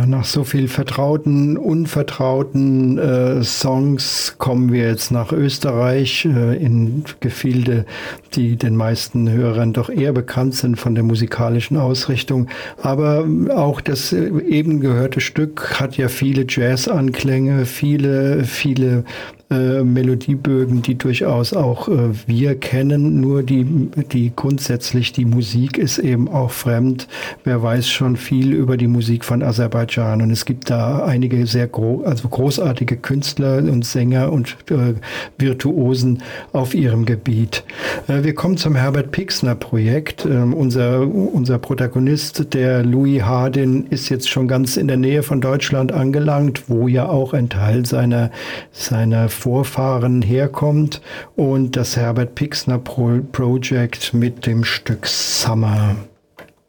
Ja, nach so viel vertrauten, unvertrauten Songs kommen wir jetzt nach Österreich in Gefilde, die den meisten Hörern doch eher bekannt sind von der musikalischen Ausrichtung. Aber auch das eben gehörte Stück hat ja viele Jazz-Anklänge, viele Melodiebögen, die durchaus auch wir kennen, nur die grundsätzlich die Musik ist eben auch fremd. Wer weiß schon viel über die Musik von Aserbaidschan, und es gibt da einige sehr großartige Künstler und Sänger und Virtuosen auf ihrem Gebiet. Wir kommen zum Herbert Pixner Projekt. Unser Protagonist, der Louis Hardin, ist jetzt schon ganz in der Nähe von Deutschland angelangt, wo ja auch ein Teil seiner Vorfahren herkommt, und das Herbert Pixner Project mit dem Stück Summer.